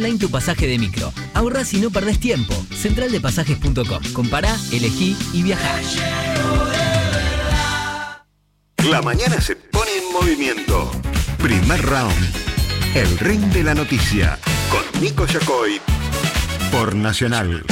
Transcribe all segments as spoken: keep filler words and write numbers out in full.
online tu pasaje de micro. Ahorrás y no perdés tiempo. central de pasajes punto com. Compará, elegí y viajá. La mañana se pone en movimiento. Primer round. El ring de la noticia. Con Nico Yacoy. Por Nacional.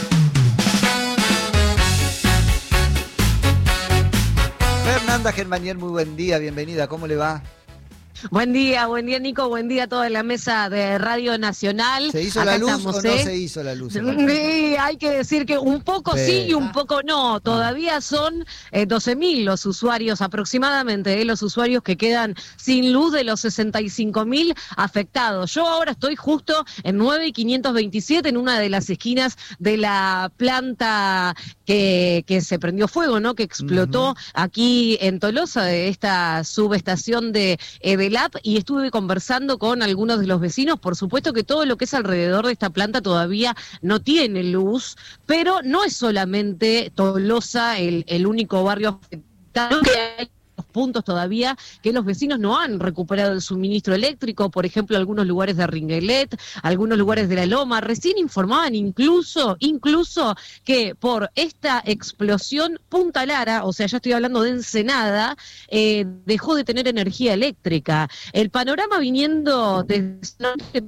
Fernanda Germanier, muy buen día, bienvenida, ¿cómo le va? Buen día, buen día Nico, buen día a toda la mesa de Radio Nacional. ¿Se hizo Acá la luz estamos, o no ¿eh? se hizo la luz? Sí, hay que decir que un poco Pero... sí y un poco no. Todavía son eh, doce mil los usuarios aproximadamente, eh, los usuarios que quedan sin luz de los sesenta y cinco mil afectados. Yo ahora estoy justo en nueve y quinientos veintisiete en una de las esquinas de la planta que, que se prendió fuego, ¿no? Que explotó uh-huh. aquí en Tolosa, de esta subestación de Edelap, y estuve conversando con algunos de los vecinos. Por supuesto que todo lo que es alrededor de esta planta todavía no tiene luz, pero no es solamente Tolosa el, el único barrio afectado, que hay puntos todavía que los vecinos no han recuperado el suministro eléctrico, por ejemplo, algunos lugares de Ringuelet, algunos lugares de La Loma. Recién informaban incluso, incluso que por esta explosión Punta Lara, o sea, ya estoy hablando de Ensenada, eh, dejó de tener energía eléctrica. El panorama viniendo desde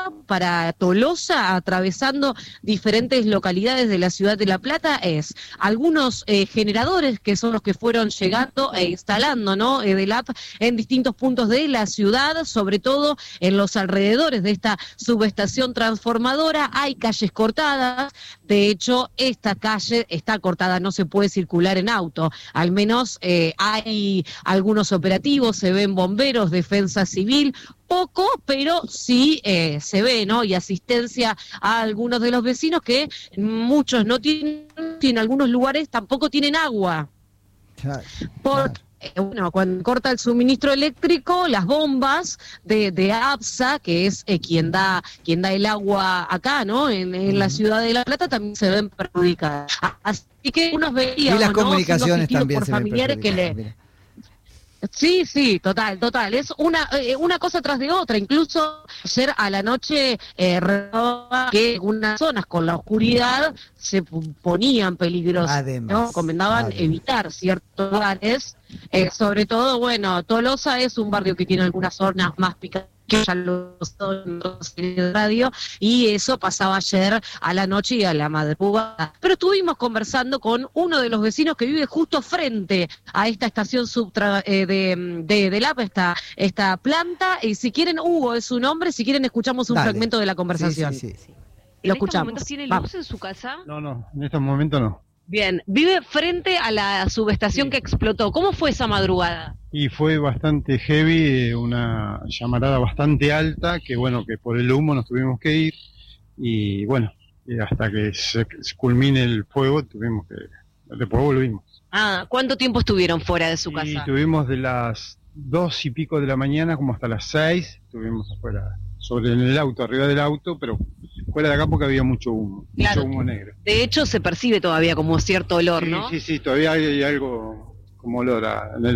para Tolosa, atravesando diferentes localidades de la ciudad de La Plata, es algunos eh, generadores que son los que fueron llegando e instalando, ¿no? Edelap en distintos puntos de la ciudad, sobre todo en los alrededores de esta subestación transformadora. Hay calles cortadas, de hecho esta calle está cortada, no se puede circular en auto, al menos eh, hay algunos operativos, se ven bomberos, defensa civil, poco, pero sí eh, se ve, ¿no? Y asistencia a algunos de los vecinos que muchos no tienen, en algunos lugares tampoco tienen agua. Claro, Por, claro. Eh, bueno, cuando corta el suministro eléctrico, las bombas de, de APSA, que es eh, quien da quien da el agua acá, ¿no? En, en uh-huh. la ciudad de La Plata también se ven perjudicadas. Así que unos veíamos, y las ¿no? comunicaciones también por se ven familiares que le mira. Sí, sí, total, total. Es una eh, una cosa tras de otra. Incluso ayer a la noche eh, que algunas zonas con la oscuridad se ponían peligrosas, además, ¿no? Recomendaban además. evitar ciertos lugares. Eh, sobre todo, bueno, Tolosa es un barrio que tiene algunas zonas más picantes, que ya lo en el radio, y eso pasaba ayer a la noche y a la madrugada. Pero estuvimos conversando con uno de los vecinos que vive justo frente a esta estación subtra eh, de, de, de Lapa, esta, esta planta, y si quieren, Hugo es su nombre, si quieren escuchamos un Dale. fragmento de la conversación. Sí, sí, sí. Lo escuchamos. ¿En estos momentos tiene luz Vamos. en su casa? No, no, en estos momentos no. Bien, vive frente a la subestación sí. que explotó. ¿Cómo fue esa madrugada? Y fue bastante heavy, una llamarada bastante alta, que bueno, que por el humo nos tuvimos que ir, y bueno, y hasta que se, se culmine el fuego, tuvimos que, después volvimos. Ah, ¿cuánto tiempo estuvieron fuera de su y casa? Y estuvimos de las dos y pico de la mañana como hasta las seis, estuvimos afuera, sobre en el auto, arriba del auto, pero fuera de acá porque había mucho humo, claro. mucho humo negro. De hecho se percibe todavía como cierto olor, sí, ¿no? Sí, sí, todavía hay, hay algo como olor a, en el